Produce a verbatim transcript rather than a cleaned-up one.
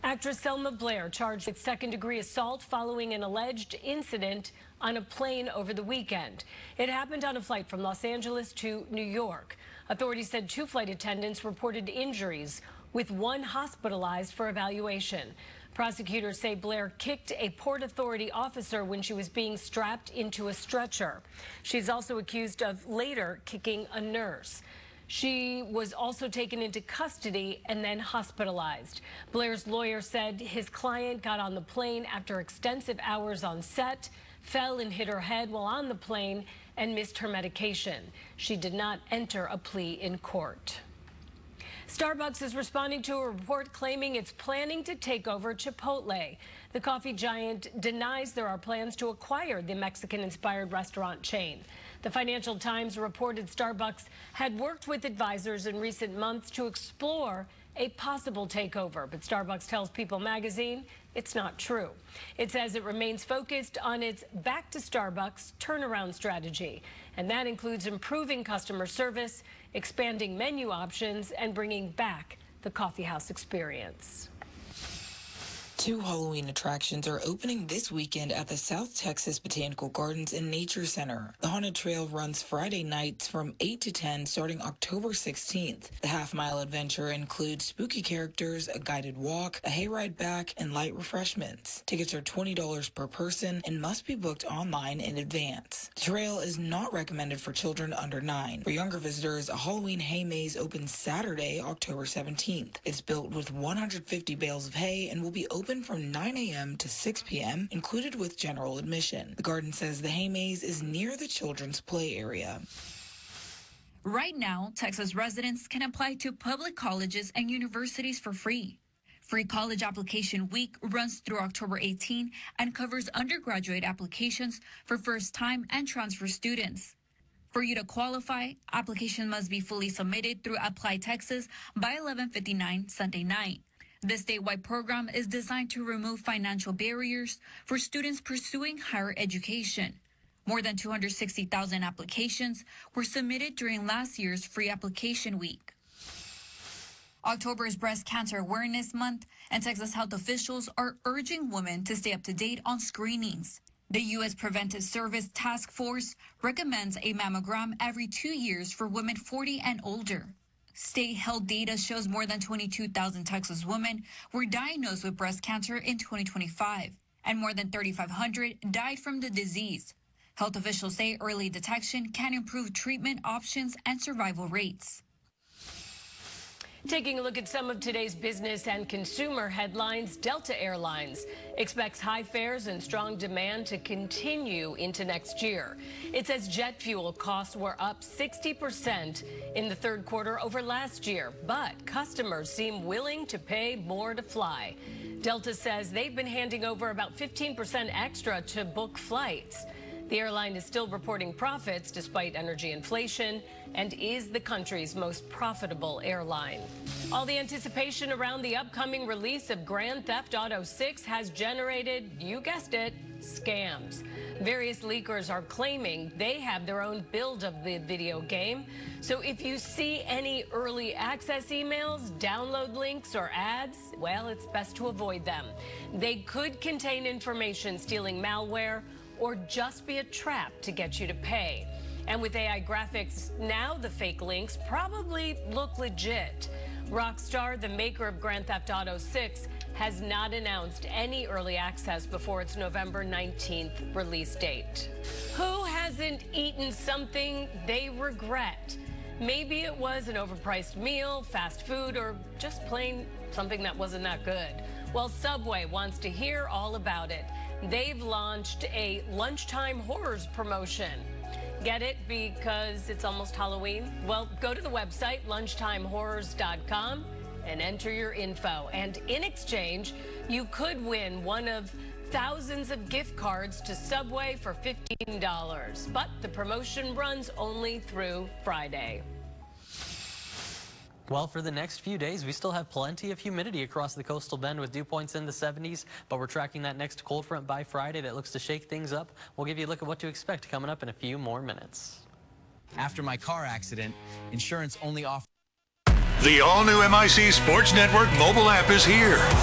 Actress Selma Blair charged with second-degree assault following an alleged incident on a plane over the weekend. It happened on a flight from Los Angeles to New York. Authorities said two flight attendants reported injuries, with one hospitalized for evaluation. Prosecutors say Blair kicked a Port Authority officer when she was being strapped into a stretcher. She's also accused of later kicking a nurse. She was also taken into custody and then hospitalized. Blair's lawyer said his client got on the plane after extensive hours on set, fell and hit her head while on the plane, and missed her medication. She did not enter a plea in court. Starbucks is responding to a report claiming it's planning to take over Chipotle. The coffee giant denies there are plans to acquire the Mexican-inspired restaurant chain. The Financial Times reported Starbucks had worked with advisors in recent months to explore a possible takeover, but Starbucks tells People magazine it's not true. It says it remains focused on its Back to Starbucks turnaround strategy, and that includes improving customer service, expanding menu options, and bringing back the coffeehouse experience. Two Halloween attractions are opening this weekend at the South Texas Botanical Gardens and Nature Center. The Haunted Trail runs Friday nights from eight to ten starting October sixteenth. The half-mile adventure includes spooky characters, a guided walk, a hayride back, and light refreshments. Tickets are twenty dollars per person and must be booked online in advance. The trail is not recommended for children under nine. For younger visitors, a Halloween hay maze opens Saturday, October seventeenth. It's built with one hundred fifty bales of hay and will be open from nine a m to six p m, included with general admission. The garden says the hay maze is near the children's play area. Right now, Texas residents can apply to public colleges and universities for free. Free College Application Week runs through October eighteenth and covers undergraduate applications for first-time and transfer students. For you to qualify, application must be fully submitted through Apply Texas by eleven fifty-nine Sunday night. This statewide program is designed to remove financial barriers for students pursuing higher education. More than two hundred sixty thousand applications were submitted during last year's Free Application Week. October is Breast Cancer Awareness Month, and Texas health officials are urging women to stay up to date on screenings. The U S Preventive Service Task Force recommends a mammogram every two years for women forty and older. State health data shows more than twenty-two thousand Texas women were diagnosed with breast cancer in twenty twenty-five, and more than thirty-five hundred died from the disease. Health officials say early detection can improve treatment options and survival rates. Taking a look at some of today's business and consumer headlines, Delta Airlines expects high fares and strong demand to continue into next year. It says jet fuel costs were up sixty percent in the third quarter over last year, but customers seem willing to pay more to fly. Delta says they've been handing over about fifteen percent extra to book flights. The airline is still reporting profits despite energy inflation and is the country's most profitable airline. All the anticipation around the upcoming release of Grand Theft Auto six has generated, you guessed it, scams. Various leakers are claiming they have their own build of the video game. So if you see any early access emails, download links, or ads, well, it's best to avoid them. They could contain information stealing malware or just be a trap to get you to pay. And with A I graphics, now the fake links probably look legit. Rockstar, the maker of Grand Theft Auto six, has not announced any early access before its November nineteenth release date. Who hasn't eaten something they regret? Maybe it was an overpriced meal, fast food, or just plain something that wasn't that good. Well, Subway wants to hear all about it. They've launched a lunchtime horrors promotion. Get it because it's almost Halloween? Well, go to the website lunchtime horrors dot com and enter your info. And in exchange, you could win one of thousands of gift cards to Subway for fifteen dollars. But the promotion runs only through Friday. Well, for the next few days, we still have plenty of humidity across the coastal bend with dew points in the seventies, but we're tracking that next cold front by Friday that looks to shake things up. We'll give you a look at what to expect coming up in a few more minutes. After my car accident, insurance only offers... The all-new M I C Sports Network mobile app is here.